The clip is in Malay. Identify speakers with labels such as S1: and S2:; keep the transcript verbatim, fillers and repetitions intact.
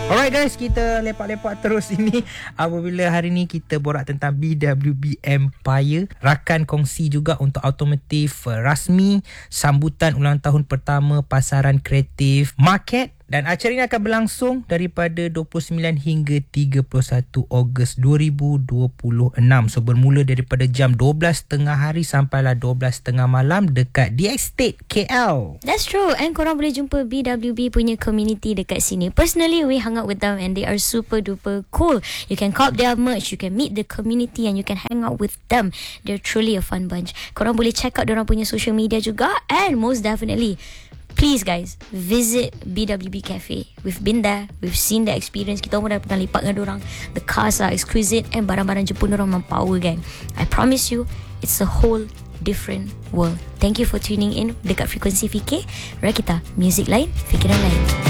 S1: Alright guys, kita lepak-lepak terus ini apabila hari ni kita borak tentang B W B Empire. Rakan kongsi juga untuk automotif uh, rasmi sambutan ulang tahun pertama pasaran kreatif Market. Dan acara ini akan berlangsung daripada dua puluh sembilan hingga tiga puluh satu Ogos dua ribu dua puluh enam. So bermula daripada jam dua belas tengah hari sampailah dua belas tengah malam dekat The Estate K L.
S2: That's true. And korang boleh jumpa B W B punya community dekat sini. Personally, we hung out with them and they are super duper cool. You can cop their merch, you can meet the community and you can hang out with them. They're truly a fun bunch. Korang boleh check out diorang punya social media juga. And most definitely, please guys, visit B W B Cafe. We've been there, we've seen the experience. Kita pun dah pernah lipat dengan dorang. The cars are exquisite and barang-barang Jepun dorang memang power gang. I promise you, it's a whole different world. Thank you for tuning in dekat Frekuensi Fikir. Rakita, music lain, fikiran lain.